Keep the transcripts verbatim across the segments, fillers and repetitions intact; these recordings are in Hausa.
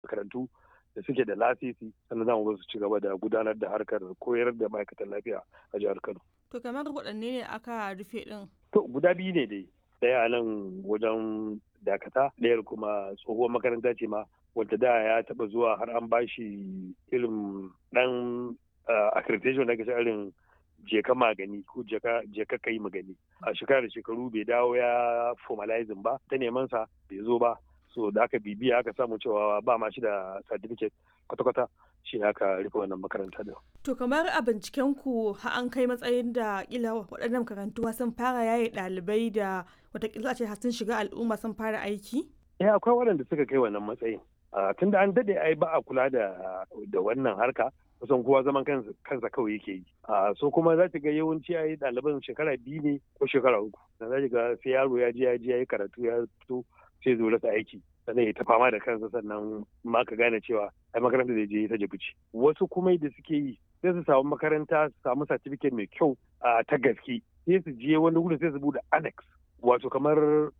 makarantu da suke da lasisi, sannan za mu su ci gaba da gudanar da harkar koyar da ma'aikatan lafiya a jihar Kano. To kamar waɗanne ne aka rufe ɗin? To guda biyu ne dai, ɗaya a nan wajen Dakata, ɗayar kuma tsohuwar makaranta ce ma wadda da ya taɓa zuwa har an bashi irin ɗan accreditation da ake irin jeka magani ko jeka kai magani. A shekara da shekaru bai dawo ya formalizing ba, ta neman sa bai zo ba. So da aka bibiya aka samu cewa ba ma shi da certificate kwata-kwata, shi aka rufe wannan makaranta da. To kamar a binciken ku har an kai matsayin da kila waɗannan makarantu sun fara yaye ɗalibai da watakila ce sun shiga al'umma sun fara aiki? Eh akwai waɗanda suka kai wannan matsayin. Tunda an daɗe ai ba a kula da da wannan harka, kusan kowa zaman kansa kawai yake yi. So kuma za ki ga yawanci ai ɗaliban shekara biyu ne ko shekara uku. Za ki ga sai yaro ya je ya je ya yi karatu ya fito sai zo rasa aiki, sannan ya ta fama da kansa, sannan ma ka gane cewa ai makaranta da je ta jibuci. Wasu kuma da suke yi sai su samu makaranta su samu certificate mai kyau ta gaske, sai su je wani wuri sai su bude annex, wato kamar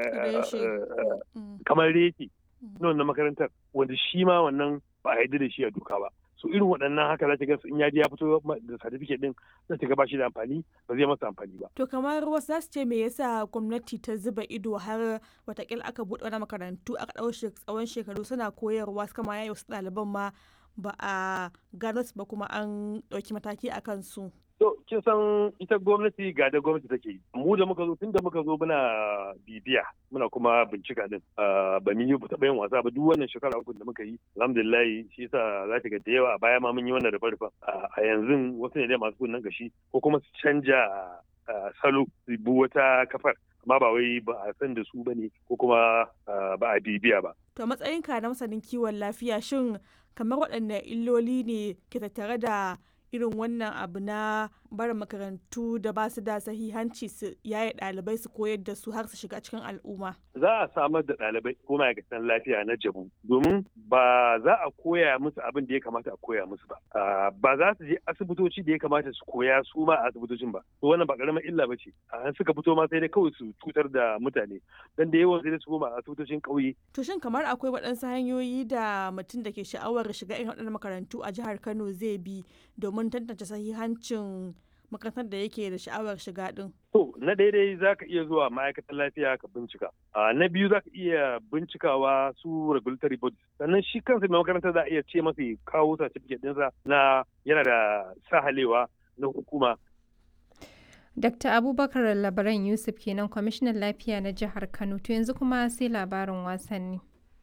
kamar reki na wannan makarantar, wanda shi ma wannan ba a yarda da shi a doka ba. So irin waɗannan haka za ta ga in ya je ya fito da certificate din za ta ga ba shi da amfani, ba zai masa amfani ba. To kamar wasu za su ce me yasa gwamnati ta zuba ido har watakila aka buɗe wani makarantu aka ɗau tsawon shekaru suna koyarwa suka ma yayi wasu ɗaliban ma ba a gano su ba kuma an ɗauki mataki a kansu. To kin san ita gwamnati ga da gwamnati take yi. Mu da muka zo tun da muka zo muna bibiya muna kuma bincika din. Ba mu yi taɓa yin wasa ba duk wannan shekara uku da muka yi. Alhamdulillah shi yasa za ta ga da yawa a baya ma mun yi wannan rufa-rufa. A yanzu wasu ne dai masu kunnen gashi ko kuma su canja salo su bi wata kafar. Amma ba wai ba a san da su bane ko kuma ba a bibiya ba. To matsayinka na masanin kiwon lafiya shin kamar waɗanne illoli ne ke tattare da irin wannan abu na barin makarantu da ba su da sahihanci su yaye ɗalibai su koyar da su har su shiga cikin al'umma? Za a samar da ɗalibai ko ma'aikatan lafiya na jabu, domin ba za a koya musu abin da ya kamata a koya musu ba. Ba za su je asibitoci da ya kamata su koya su ma a asibitocin ba. To wannan ba ƙaramin illa ba ce. An suka fito ma sai dai kawai su cutar da mutane. Dan da yawan sai dai su koma a asibitocin ƙauye. To shin kamar akwai waɗansu hanyoyi da mutum da ke sha'awar shiga irin waɗannan makarantu a jihar Kano zai bi domin tantance sahihancin makarantar da yake da sha'awar shiga din? To, na daidai za ka iya zuwa ma'aikatan lafiya ka bincika. Na biyu za ka iya bincikawa su regulatory bodies. Sannan shi kansa mai makarantar za a iya ce masa kawo certificate ɗinsa na yana da sahalewa na hukuma. Dakta Abubakar Labaran Yusuf kenan kwamishinan lafiya na jihar Kano. To yanzu kuma sai labarin wasanni.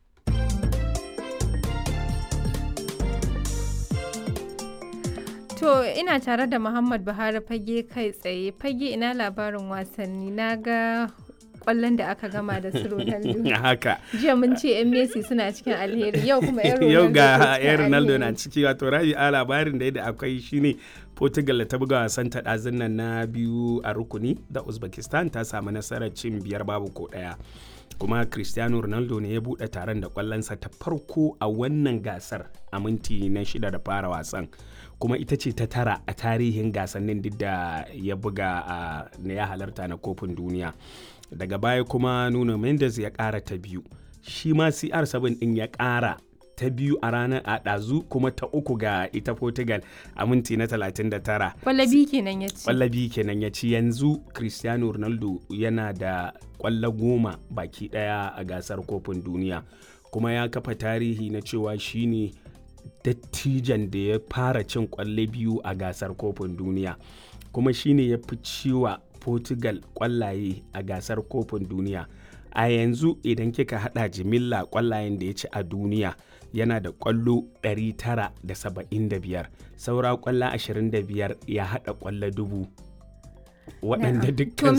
To ina tare da Muhammad Buhari fage kai tsaye. Fage ina labarin wasanni, na ga kwallon da aka gama da su Ronaldo. Haka. Jiya mun ce yan Messi suna cikin alheri, yau kuma yan Ronaldo. Yau ga yan Ronaldo na ciki, wato rabi a labarin da yadda akwai shine Portugal ta buga wasan ta ɗazun nan na biyu a rukuni da Uzbekistan ta samu nasarar cin biyar babu ko ɗaya. Kuma Cristiano Ronaldo ne ya buɗe taron da kwallonsa ta farko a wannan gasar a minti na shida da fara wasan. Kuma ita ce ta tara a tarihin gasannin duk da ya buga a na ya halarta na kofin duniya. Daga baya kuma Nuno Mendes ya ƙara ta biyu, shi ma C R seven ɗin ya ƙara ta biyu a ranar a ɗazu, kuma ta uku ga ita Portugal a minti na talatin da tara. Kwallabi kenan ya ci. Kwallabi kenan ya ci. Yanzu Cristiano Ronaldo yana da kwallo goma baki ɗaya a gasar kofin duniya, kuma ya kafa tarihi na cewa shine dattijan da ya fara cin kwalle biyu a gasar kofin duniya, kuma shine ya fi ciwa Portugal kwallaye a gasar kofin duniya. A yanzu idan kika hada jimilla kwallayen da ya ci a duniya yana da kwallo ɗari tara da saba'in da biyar, saura kwallo ashirin da biyar ya hada kwallo dubu, waɗanda dukkan